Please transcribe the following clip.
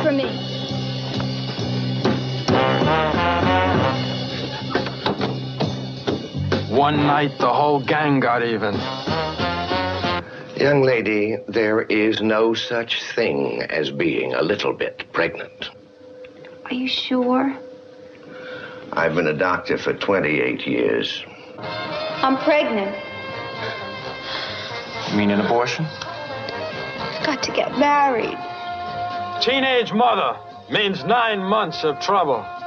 for me. One night, the whole gang got even. Young lady, there is no such thing as being a little bit pregnant. Are you sure? I've been a doctor for 28 years. I'm pregnant. You mean an abortion? I've got to get married. Teenage mother means 9 months of trouble.